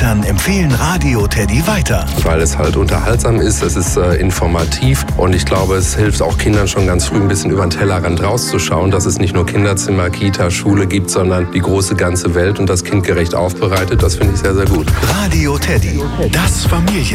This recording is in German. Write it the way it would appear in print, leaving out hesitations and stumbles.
Eltern empfehlen Radio Teddy weiter. Weil es halt unterhaltsam ist, es ist informativ und ich glaube, es hilft auch Kindern schon ganz früh ein bisschen über den Tellerrand rauszuschauen, dass es nicht nur Kinderzimmer, Kita, Schule gibt, sondern die große ganze Welt und das kindgerecht aufbereitet. Das finde ich sehr, sehr gut. Radio Teddy, das Familien